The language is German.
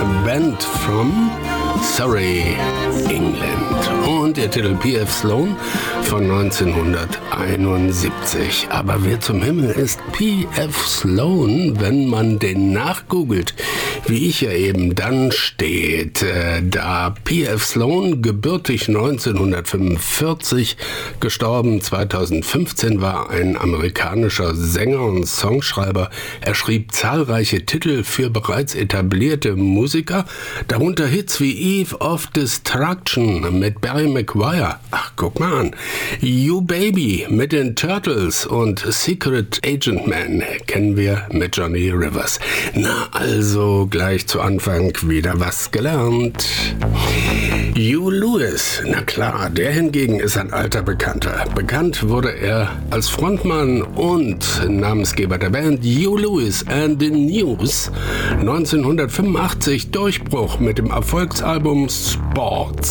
Band from Surrey, England. Und der Titel P.F. Sloan von 1971. Aber wer zum Himmel ist P.F. Sloan, wenn man den nachgoogelt? Wie ich ja eben, dann steht da P.F. Sloan, gebürtig 1945, gestorben 2015, war ein amerikanischer Sänger und Songschreiber. Er schrieb zahlreiche Titel für bereits etablierte Musiker, darunter Hits wie Eve of Destruction mit Barry McGuire. Ach, guck mal an. You Baby mit den Turtles und Secret Agent Man kennen wir mit Johnny Rivers. Na, also gleich zu Anfang wieder was gelernt. Hugh Lewis, na klar, der hingegen ist ein alter Bekannter. Bekannt wurde er als Frontmann und Namensgeber der Band Hugh Lewis and the News. 1985 Durchbruch mit dem Erfolgsalbum Sports.